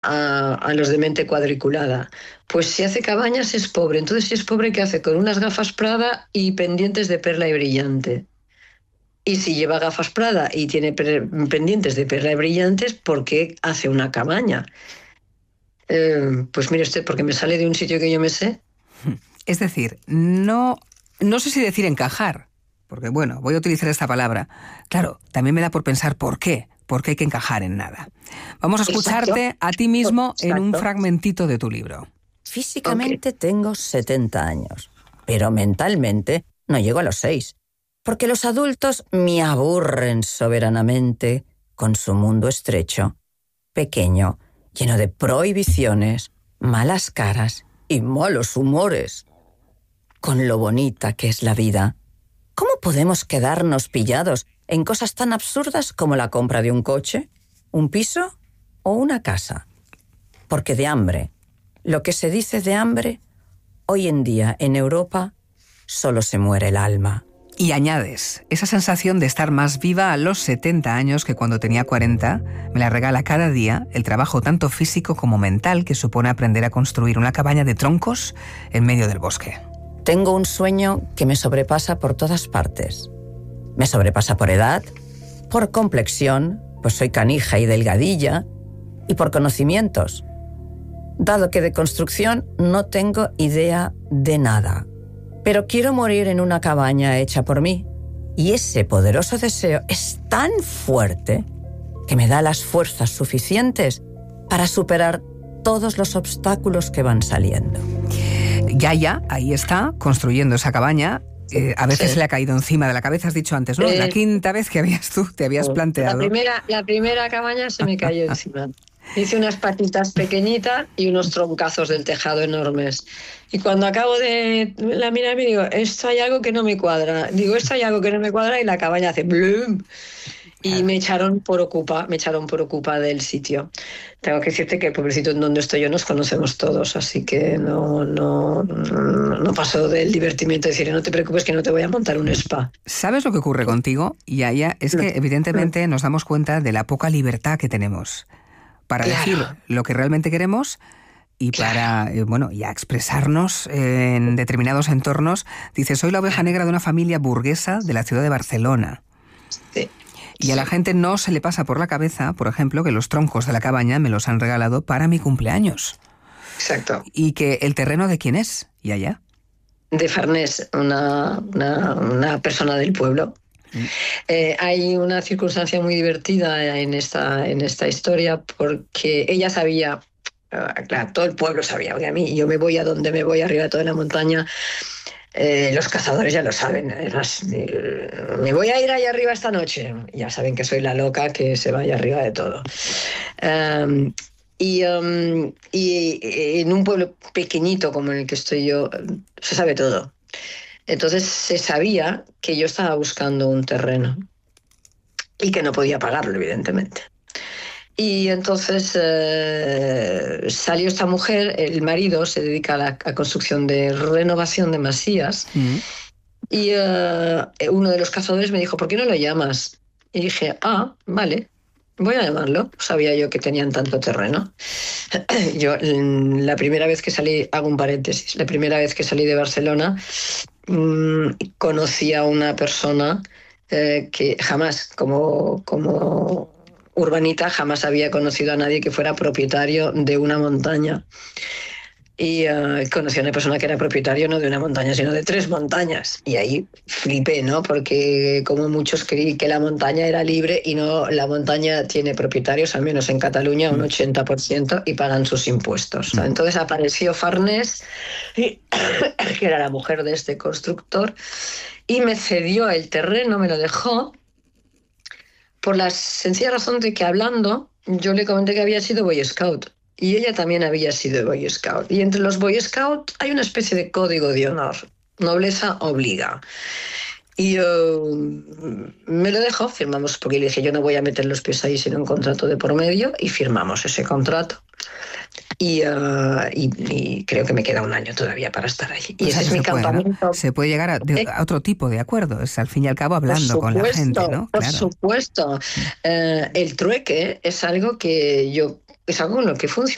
a los de mente cuadriculada. Pues si hace cabañas es pobre. Entonces, si es pobre, ¿qué hace? Con unas gafas Prada y pendientes de perla y brillante. Y si lleva gafas Prada y tiene pendientes de perla y brillantes, ¿por qué hace una cabaña? Pues mire usted, porque me sale de un sitio que yo me sé. Es decir, no sé si decir encajar, porque bueno, voy a utilizar esta palabra. Claro, también me da por pensar por qué hay que encajar en nada. Vamos a escucharte Exacto. a ti mismo en un Exacto. fragmentito de tu libro. Físicamente tengo 70 años, pero mentalmente no llego a los 6, porque los adultos me aburren soberanamente con su mundo estrecho, pequeño, lleno de prohibiciones, malas caras y malos humores. Con lo bonita que es la vida, ¿cómo podemos quedarnos pillados en cosas tan absurdas como la compra de un coche, un piso o una casa? Porque de hambre, lo que se dice de hambre, hoy en día en Europa solo se muere el alma. Y añades, esa sensación de estar más viva a los 70 años que cuando tenía 40, me la regala cada día el trabajo tanto físico como mental que supone aprender a construir una cabaña de troncos en medio del bosque. Tengo un sueño que me sobrepasa por todas partes. Me sobrepasa por edad, por complexión, pues soy canija y delgadilla, y por conocimientos, dado que de construcción no tengo idea de nada. Pero quiero morir en una cabaña hecha por mí, y ese poderoso deseo es tan fuerte que me da las fuerzas suficientes para superar todos los obstáculos que van saliendo. Yaya, ahí está, construyendo esa cabaña. A veces Sí. le ha caído encima de la cabeza, has dicho antes, ¿no? La quinta vez que te habías planteado. La primera cabaña se me cayó encima. Hice unas patitas pequeñitas y unos troncazos del tejado enormes. Y cuando acabo de la mirar, me digo, esto hay algo que no me cuadra. Digo, esto hay algo que no me cuadra, y la cabaña hace blum. Y me echaron por ocupa del sitio. Tengo que decirte que el pueblecito en donde estoy yo nos conocemos todos, así que no paso del divertimiento de decir, no te preocupes que no te voy a montar un spa. ¿Sabes lo que ocurre contigo, Yaya? Es que evidentemente nos damos cuenta de la poca libertad que tenemos para decir lo que realmente queremos y para, y a expresarnos en determinados entornos. Dice, soy la oveja negra de una familia burguesa de la ciudad de Barcelona. Sí. Y a la gente no se le pasa por la cabeza, por ejemplo, que los troncos de la cabaña me los han regalado para mi cumpleaños. Exacto. Y que el terreno de quién es, Yaya. De Farnés, una persona del pueblo. Hay una circunstancia muy divertida en esta historia, porque ella sabía, claro, todo el pueblo sabía, que a mí, yo me voy a donde me voy, arriba de toda la montaña. Los cazadores ya lo saben. Me voy a ir allá arriba esta noche. Ya saben que soy la loca que se vaya arriba de todo. Y en un pueblo pequeñito como en el que estoy yo, se sabe todo. Entonces se sabía que yo estaba buscando un terreno y que no podía pagarlo, evidentemente. Y entonces salió esta mujer, el marido se dedica a la construcción de renovación de masías, y uno de los cazadores me dijo, ¿por qué no lo llamas? Y dije, vale, voy a llamarlo. Sabía yo que tenían tanto terreno. Yo la primera vez que salí, hago un paréntesis, la primera vez que salí de Barcelona, conocí a una persona que jamás, como urbanita, jamás había conocido a nadie que fuera propietario de una montaña. Y conocí a una persona que era propietario no de una montaña, sino de 3 montañas. Y ahí flipé, ¿no? Porque como muchos creí que la montaña era libre, y no, la montaña tiene propietarios, al menos en Cataluña, un 80%, y pagan sus impuestos. Entonces apareció Farnés, que era la mujer de este constructor, y me cedió el terreno, me lo dejó, por la sencilla razón de que, hablando, yo le comenté que había sido Boy Scout. Y ella también había sido Boy Scout. Y entre los Boy Scout hay una especie de código de honor. Nobleza obliga. Y me lo dejó, firmamos, porque le dije, yo no voy a meter los pies ahí sin un contrato de por medio, y firmamos ese contrato. Y creo que me queda un año todavía para estar allí. Y ese es mi campamento. ¿No? Se puede llegar a otro tipo de acuerdo, es al fin y al cabo hablando con la gente, ¿no? Por supuesto. El trueque es algo que es algo con lo que funciona.